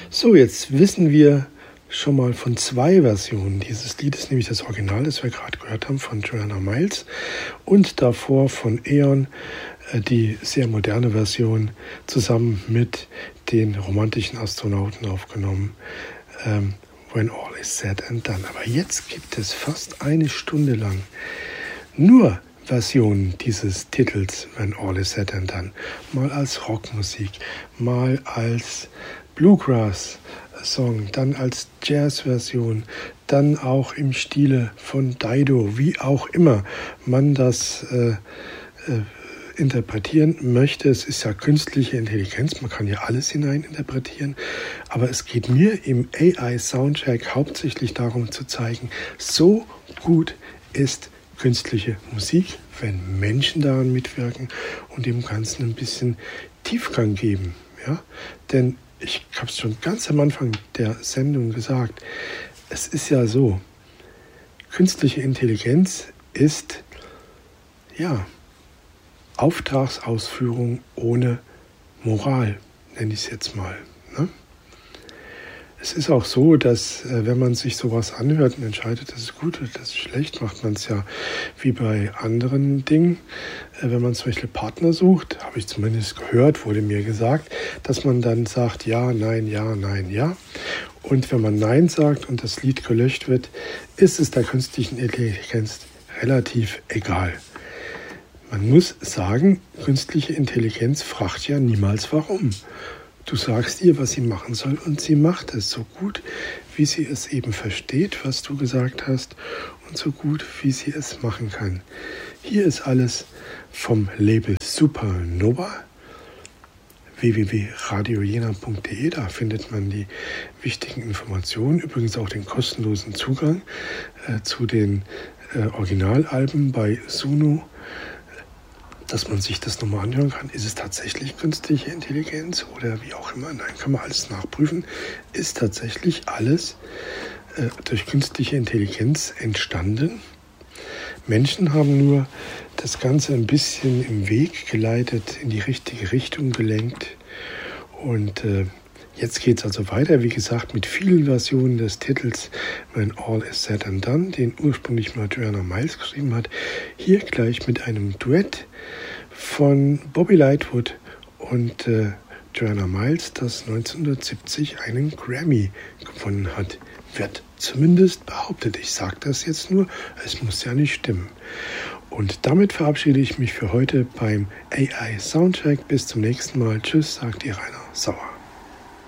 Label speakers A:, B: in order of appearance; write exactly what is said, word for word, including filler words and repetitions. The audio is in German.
A: So, jetzt wissen wir schon mal von zwei Versionen dieses Liedes, nämlich das Original, das wir gerade gehört haben, von Joanna Miles und davor von Aeon, die sehr moderne Version, zusammen mit den romantischen Astronauten aufgenommen, ähm, When All Is Said and Done. Aber jetzt gibt es fast eine Stunde lang nur Versionen dieses Titels When All Is Said and Done. Mal als Rockmusik, mal als Bluegrass-Song, dann als Jazz-Version, dann auch im Stile von Dido, wie auch immer man das äh, äh, interpretieren möchte. Es ist ja künstliche Intelligenz, man kann ja alles hineininterpretieren, aber es geht mir im A I-Soundtrack hauptsächlich darum zu zeigen, so gut ist künstliche Musik, wenn Menschen daran mitwirken und dem Ganzen ein bisschen Tiefgang geben. Ja? Denn ich habe es schon ganz am Anfang der Sendung gesagt, es ist ja so, künstliche Intelligenz ist, ja, Auftragsausführung ohne Moral, nenne ich es jetzt mal. Ne? Es ist auch so, dass äh, wenn man sich sowas anhört und entscheidet, das ist gut oder das ist schlecht, macht man es ja wie bei anderen Dingen. Äh, wenn man zum Beispiel Partner sucht, habe ich zumindest gehört, wurde mir gesagt, dass man dann sagt, ja, nein, ja, nein, ja. Und wenn man Nein sagt und das Lied gelöscht wird, ist es der künstlichen Intelligenz relativ egal. Man muss sagen, künstliche Intelligenz fragt ja niemals warum. Du sagst ihr, was sie machen soll und sie macht es so gut, wie sie es eben versteht, was du gesagt hast und so gut, wie sie es machen kann. Hier ist alles vom Label Supernova, w w w punkt radio jena punkt d e, da findet man die wichtigen Informationen, übrigens auch den kostenlosen Zugang äh, zu den äh, Originalalben bei Suno, dass man sich das nochmal anhören kann. Ist es tatsächlich künstliche Intelligenz oder wie auch immer? Nein, kann man alles nachprüfen. Ist tatsächlich alles äh, durch künstliche Intelligenz entstanden. Menschen haben nur das Ganze ein bisschen im Weg geleitet, in die richtige Richtung gelenkt. Und äh, jetzt geht es also weiter, wie gesagt, mit vielen Versionen des Titels When All Is Said and Done, den ursprünglich mal Joanna Miles geschrieben hat. Hier gleich mit einem Duett von Bobby Lightfoot und äh, Joanna Miles, das neunzehnhundertsiebzig einen Grammy gewonnen hat. Wird zumindest behauptet. Ich sage das jetzt nur, es muss ja nicht stimmen. Und damit verabschiede ich mich für heute beim A I Soundtrack. Bis zum nächsten Mal. Tschüss, sagt ihr Rainer Sauer.